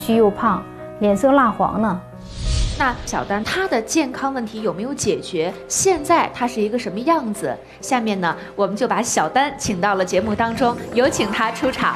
虚又胖，脸色蜡黄呢。 那小丹她的健康问题有没有解决？现在她是一个什么样子？下面呢，我们就把小丹请到了节目当中，有请她出场。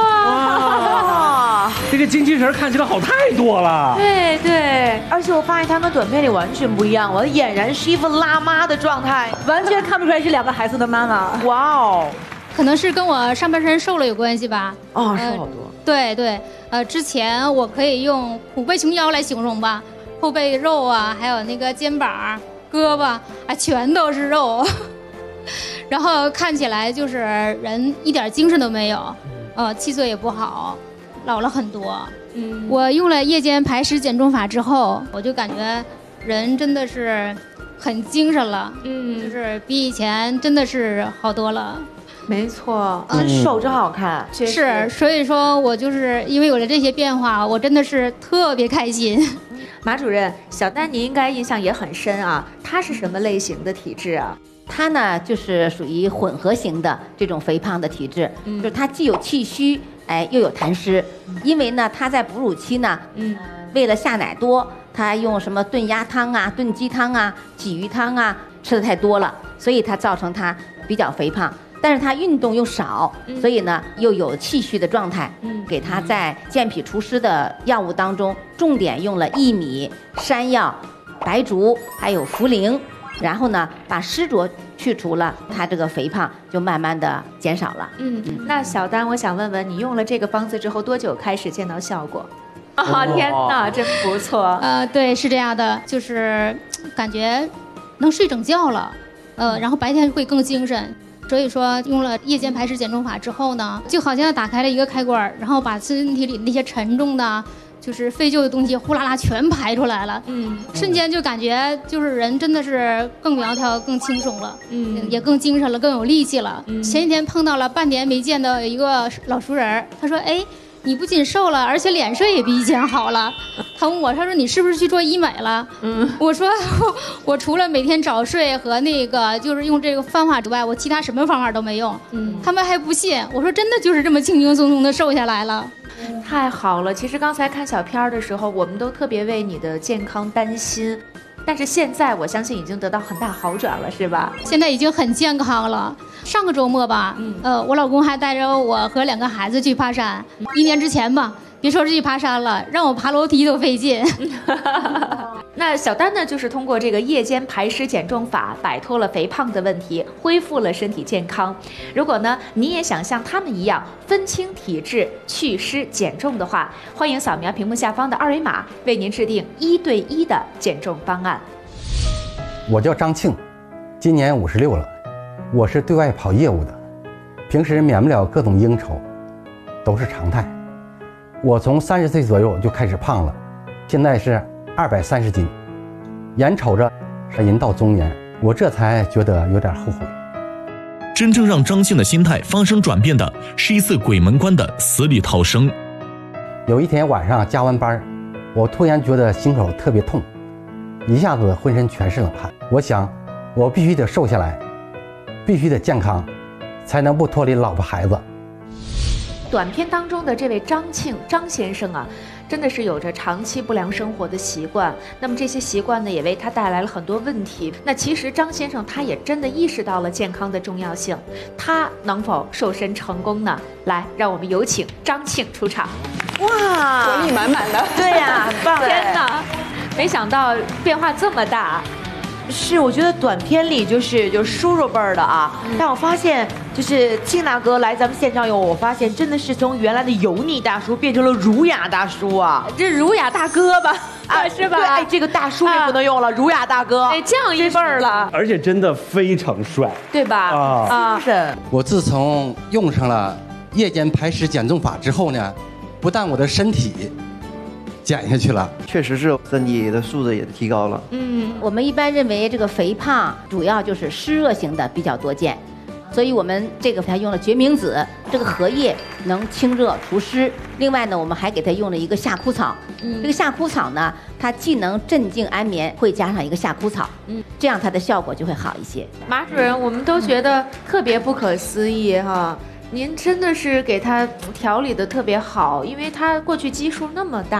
哇，这个精气神看起来好太多了。 对对， 而且我发现她跟短片里完全不一样，我俨然是一副辣妈的状态， 完全看不出来是2个孩子的妈妈。 哇哦， 可能是跟我上半身瘦了有关系吧。 哦，瘦好多。 对对，之前我可以用虎背熊腰来形容吧。后背肉啊，还有那个肩膀、胳膊啊，全都是肉，然后看起来就是人一点精神都没有，气色也不好，老了很多。我用了夜间排湿减重法之后，我就感觉人真的是很精神了，就是比以前真的是好多了。 没错，瘦真好看， 是，所以说我就是因为有了这些变化，我真的是特别开心。 马主任，小丹你应该印象也很深啊，她是什么类型的体质啊？ 她呢就是属于混合型的这种肥胖的体质，就是她既有气虚，又有痰湿。因为呢她在哺乳期呢，为了下奶多，她用什么炖鸭汤啊、炖鸡汤啊、鲫鱼汤啊吃的太多了，所以她造成她比较肥胖。但是他运动又少，所以呢又有气虚的状态。给他在健脾除湿的药物当中，重点用了薏米、山药、白术还有茯苓，然后呢把湿浊去除了，他这个肥胖就慢慢的减少了。 那小丹，我想问问你用了这个方子之后多久开始见到效果？天哪，真不错。 对，是这样的，就是感觉能睡整觉了，然后白天会更精神。所以说用了夜间排湿减重法之后呢，就好像打开了一个开关，然后把身体里那些沉重的就是废旧的东西呼啦啦全排出来了，瞬间就感觉就是人真的是更苗条更轻松了，也更精神了，更有力气了。前几天碰到了半年没见的一个老熟人，他说你不仅瘦了，而且脸色也比以前好了。他问我，他说你是不是去做医美了？我说我除了每天早睡和那个就是用这个方法之外，我其他什么方法都没用。他们还不信，我说真的就是这么轻轻松松的瘦下来了。 太好了，其实刚才看小片的时候，我们都特别为你的健康担心。但是现在我相信已经得到很大好转了，是吧？ 现在已经很健康了。上个周末吧，我老公还带着我和2个孩子去爬山。1年之前吧，别说是去爬山了，让我爬楼梯都费劲。 那小丹呢，就是通过这个夜间排湿减重法，摆脱了肥胖的问题，恢复了身体健康。如果呢，你也想像他们一样分清体质、祛湿减重的话，欢迎扫描屏幕下方的2维码，为您制定1对1的减重方案。 我叫张庆，今年56了，我是对外跑业务的，平时免不了各种应酬，都是常态。我从30岁左右就开始胖了，现在是230斤，眼瞅着人到中年，我这才觉得有点后悔。 真正让张庆的心态发生转变的是一次鬼门关的死里逃生。 有一天晚上加完班，我突然觉得心口特别痛，一下子浑身全是冷汗。我想我必须得瘦下来，必须得健康，才能不脱离老婆孩子。 短片当中的这位张庆张先生啊，真的是有着长期不良生活的习惯，那么这些习惯呢，也为他带来了很多问题。那其实张先生他也真的意识到了健康的重要性，他能否瘦身成功呢？来，让我们有请张庆出场。 哇， 活力满满的。 对呀，很棒！ 天哪，没想到变化这么大。 是，我觉得短片里就是叔叔辈儿的啊，但我发现就是庆大哥来咱们现场以后，我发现真的是从原来的油腻大叔变成了儒雅大叔啊， 这儒雅大哥吧，是吧？ 对，这个大叔也不能用了，儒雅大哥， 降一辈儿了， 而且真的非常帅， 对吧？ 是。 我自从用上了夜间排湿减重法之后呢，不但我的身体减下去了， 确实是身体的素质也提高了。 我们一般认为这个肥胖主要就是湿热型的比较多见，所以我们这个还用了决明子，这个荷叶能清热除湿。另外呢，我们还给它用了一个夏枯草，这个夏枯草呢，它既能镇静安眠，会加上一个夏枯草，这样它的效果就会好一些。 马主任，我们都觉得特别不可思议哈。您真的是给他调理的特别好，因为他过去基数那么大。